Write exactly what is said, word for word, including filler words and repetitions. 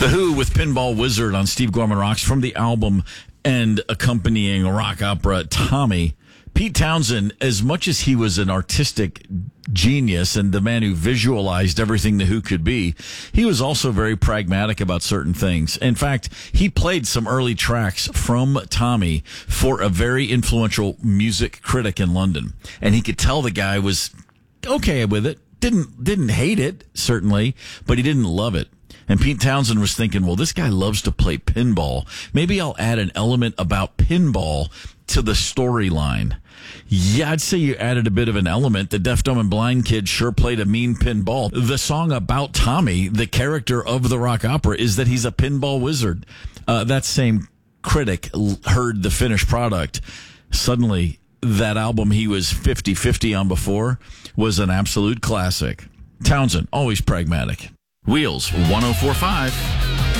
The Who with Pinball Wizard on Steve Gorman Rocks from the album and accompanying rock opera Tommy. Pete Townsend, as much as he was an artistic genius and the man who visualized everything the Who could be, he was also very pragmatic about certain things. In fact, he played some early tracks from Tommy for a very influential music critic in London. And he could tell the guy was okay with it. Didn't, didn't hate it, certainly, but he didn't love it. And Pete Townsend was thinking, well, this guy loves to play pinball. Maybe I'll add an element about pinball to the storyline. Yeah, I'd say you added a bit of an element. The Deaf, Dumb, and Blind Kid sure played a mean pinball. The song about Tommy, the character of the rock opera, is that he's a pinball wizard. Uh, that same critic heard the finished product. Suddenly, that album he was fifty-fifty on before was an absolute classic. Townsend, always pragmatic. Wheels, one oh four point five.